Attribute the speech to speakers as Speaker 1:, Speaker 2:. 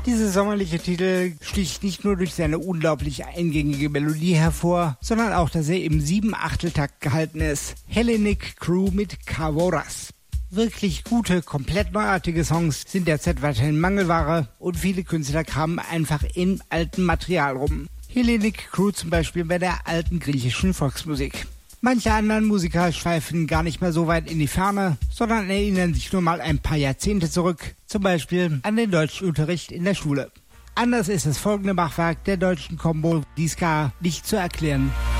Speaker 1: Dieser sommerliche Titel sticht nicht nur durch seine unglaublich eingängige Melodie hervor, sondern auch, dass er im 7/8-Takt gehalten ist. Hellenic Crew mit Cavoras. Wirklich gute, komplett neuartige Songs sind derzeit weiterhin Mangelware und viele Künstler kramen einfach in altem Material rum. Hellenic Crew zum Beispiel bei der alten griechischen Volksmusik. Manche anderen Musiker schweifen gar nicht mehr so weit in die Ferne, sondern erinnern sich nur mal ein paar Jahrzehnte zurück, zum Beispiel an den Deutschunterricht in der Schule. Anders ist das folgende Machwerk der deutschen Combo Die Ska nicht zu erklären.